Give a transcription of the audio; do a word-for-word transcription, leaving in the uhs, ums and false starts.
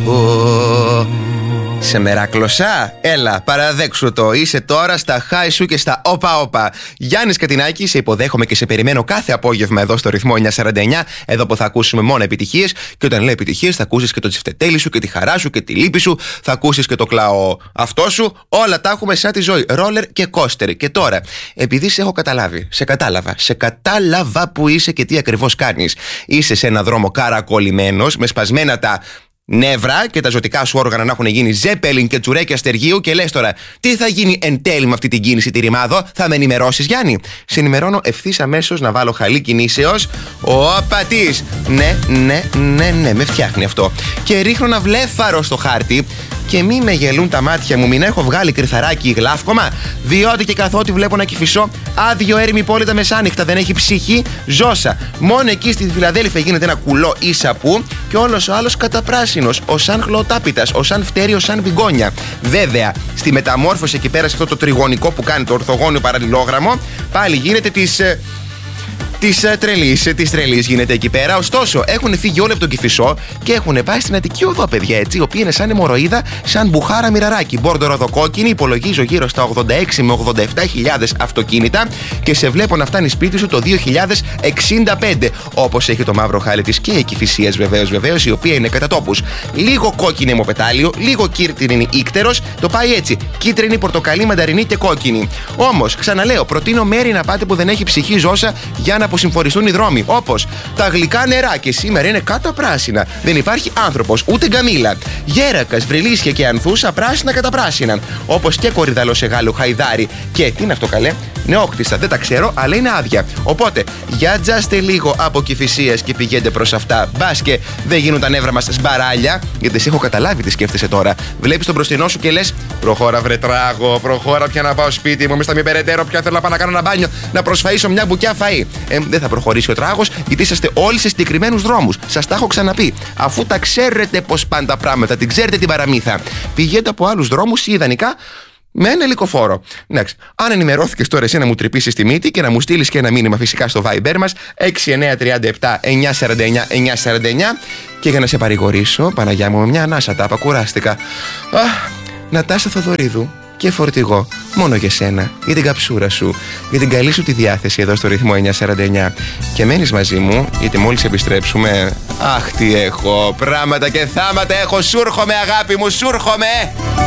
Σε μεράκλωσα, έλα, παραδέξου το. Είσαι τώρα στα χάη σου και στα όπα-όπα. Γιάννης Κατινάκης, σε υποδέχομαι και σε περιμένω κάθε απόγευμα εδώ στο ρυθμό εννιακόσια σαράντα εννιά. Εδώ που θα ακούσουμε μόνο επιτυχίες. Και όταν λέω επιτυχίες, θα ακούσεις και το τσιφτετέλι σου και τη χαρά σου και τη λύπη σου. Θα ακούσεις και το κλαό αυτό σου. Όλα τα έχουμε σαν τη ζωή. Ρόλερ και κόστερ. Και τώρα, επειδή σε έχω καταλάβει, σε κατάλαβα, σε κατάλαβα που είσαι και τι ακριβώς κάνεις. Είσαι σε ένα δρόμο καρακολλημένος, με σπασμένα τα νεύρα και τα ζωτικά σου όργανα να έχουν γίνει ζέπελιν και τσουρέκια στεργίου και λες τώρα, τι θα γίνει εν τέλει με αυτή την κίνηση τη ρημάδο, θα με ενημερώσεις, Γιάννη? Σε ενημερώνω ευθύς αμέσως να βάλω χαλί κινήσεως. Ο απατής. Ναι, ναι, ναι, ναι, με φτιάχνει αυτό. Και ρίχνω ένα βλέφαρο στο χάρτη. Και μη με γελούν τα μάτια μου, μην έχω βγάλει κρυθαράκι ή γλάφκομα, διότι και καθότι βλέπω να Κηφισό, άδειο έρημη πόλη τα μεσάνυχτα, δεν έχει ψυχή, ζώσα. Μόνο εκεί στη Φιλαδέλφια γίνεται ένα κουλό ίσαπου και όλος ο άλλος καταπράσινος, ο σαν χλωτάπιτας, ο σαν φτέρι, ο σαν μπιγκόνια. Βέβαια, στη μεταμόρφωση εκεί πέρα σε αυτό το τριγωνικό που κάνει το ορθογώνιο παραλληλόγραμμο, πάλι γίνεται της. Τη τρελή, τη τρελή γίνεται εκεί πέρα. Ωστόσο, έχουν φύγει όλοι από τον Κηφισό και έχουν πάει στην Αττική Οδό, παιδιά, έτσι, η οποία είναι σαν αιμορροίδα, σαν μπουχάρα μοιραράκι. Μπόρντο ροδοκόκκινη, υπολογίζω γύρω στα ογδόντα έξι με ογδόντα επτά χιλιάδες αυτοκίνητα και σε βλέπω να φτάνει σπίτι σου το δύο χιλιάδες εξήντα πέντε. Όπως έχει το μαύρο χάλι της και η Κηφισίας, βεβαίως, βεβαίως, η οποία είναι κατά τόπους. Λίγο κόκκινη αιμοπετάλιο, λίγο κίτρινη ίκτερος, το πάει έτσι. Κίτρινη, πορτοκαλί, μανταρινή και κόκκινη. Όμως, ξαναλέω, προτείνω μέρη να πάτε που δεν έχει ψυχή ζώσα για να αποσυμφοριστούν οι δρόμοι. Όπως τα γλυκά νερά και σήμερα είναι κάτω πράσινα. Δεν υπάρχει άνθρωπος, ούτε γκαμίλα. Γέρακας, βρυλίσια και ανθούσα πράσινα κατά πράσινα. Όπως και κορυδαλό σε Γάλλο χαϊδάρι. Και τι είναι αυτό καλέ? Νεόκτιστα, δεν τα ξέρω, αλλά είναι άδεια. Οπότε, για τζάστε λίγο από Κηφισίας και πηγαίνετε προς αυτά. Μπας και δεν γίνουν τα νεύρα μας σμπαράλια, γιατί σε έχω καταλάβει τι σκέφτεσαι τώρα. Βλέπεις τον μπροστινό σου και λες, προχώρα βρε τράγο, προχώρα πια να πάω σπίτι μου, μη στα μη περαιτέρω, πια θέλω να πάω να κάνω ένα μπάνιο, να προσφαίσω μια μπουκιά φαΐ. Ε, δεν θα προχωρήσει ο τράγος, γιατί είσαστε όλοι σε συγκεκριμένους δρόμους. Σας τα έχω ξαναπεί. Αφού τα ξέρετε πώς πάνε τα πράγματα, την ξέρετε την παραμύθα, πηγαίνετε από άλλους δρόμους ή ιδανικά με ένα ελικοφόρο. Εντάξει. Αν ενημερώθηκες τώρα εσύ να μου τρυπήσεις τη μύτη και να μου στείλεις και ένα μήνυμα φυσικά στο Viber μας έξι εννιά τρία επτά εννιά σαράντα εννιά εννιά σαράντα εννιά και για να σε παρηγορήσω, Παναγιά μου, με μια ανάσα τάπα, κουράστηκα. Αχ, Νατάσα Θοδωρίδου και φορτηγό μόνο για σένα, για την καψούρα σου, για την καλή σου τη διάθεση εδώ στο ρυθμό εννιακόσια σαράντα εννιά. Και μένεις μαζί μου, γιατί μόλις επιστρέψουμε, αχ τι έχω, πράγματα και θάματα έχω, σούρχομαι αγάπη μου, σούρχομαι!